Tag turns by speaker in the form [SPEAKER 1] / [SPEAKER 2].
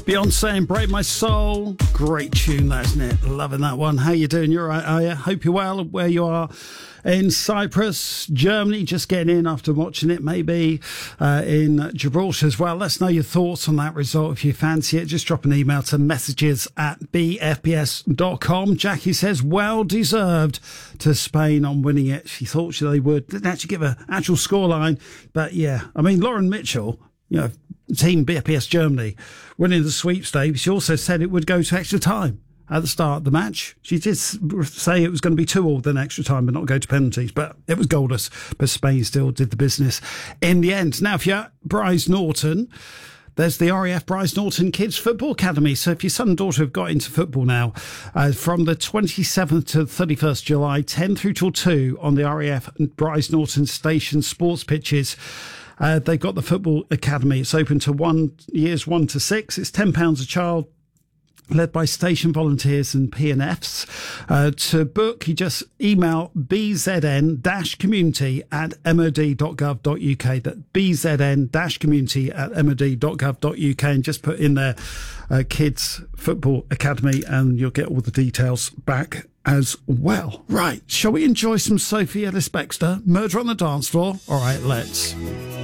[SPEAKER 1] Beyonce and Break My Soul. Great tune, that, isn't it? Loving that one. How you doing? You're right, I hope you're well where you are in Cyprus, Germany, just getting in after watching it, maybe in Gibraltar as well. Let us know your thoughts on that result. If you fancy it, just drop an email to messages@bfbs.com. Jackie says, well deserved to Spain on winning it. She thought they would. Didn't actually give an actual scoreline, but yeah. I mean, Lauren Mitchell, you know, Team BFBS Germany winning the sweepstakes. She also said it would go to extra time at the start of the match. She did say it was going to be 2-2 then extra time, but not go to penalties. But it was goalless. But Spain still did the business in the end. Now, if you're at Brize Norton, there's the RAF Brize Norton Kids Football Academy. So if your son and daughter have got into football now, from the 27th to 31st July, 10 through till 2 on the RAF Brize Norton Station sports pitches, they've got the Football Academy. It's open to years 1 to 6. It's £10 a child, led by station volunteers and P&Fs. To book, you just email bzn-community@mod.gov.uk. That bzn-community@mod.gov.uk, and just put in there Kids Football Academy and you'll get all the details back as well. Right, shall we enjoy some Sophie Ellis-Bextor, Murder on the Dance Floor? All right, let's.